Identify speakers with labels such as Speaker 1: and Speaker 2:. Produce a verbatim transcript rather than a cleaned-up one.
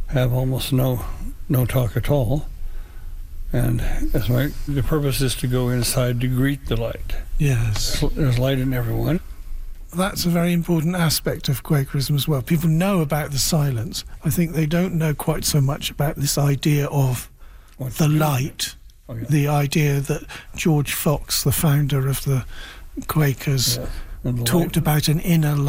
Speaker 1: have almost no no talk at all. And that's my, the purpose is to go inside to greet the light.
Speaker 2: Yes.
Speaker 1: There's light in everyone.
Speaker 2: That's a very important aspect of Quakerism as well. People know about the silence. I think they don't know quite so much about this idea of
Speaker 1: What's
Speaker 2: the
Speaker 1: good?
Speaker 2: light,
Speaker 1: Oh, yeah.
Speaker 2: the idea that George Fox, the founder of the Quakers,
Speaker 1: Yeah. And the
Speaker 2: talked
Speaker 1: light.
Speaker 2: about an inner light.